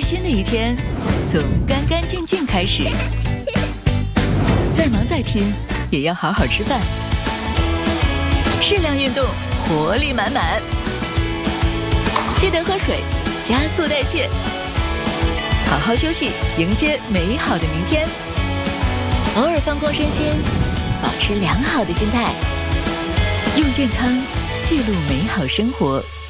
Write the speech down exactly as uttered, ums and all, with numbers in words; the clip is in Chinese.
新的一天从干干净净开始。再忙再拼，也要好好吃饭。适量运动，活力满满。记得喝水，加速代谢。好好休息，迎接美好的明天。偶尔放空身心，保持良好的心态，用健康记录美好生活。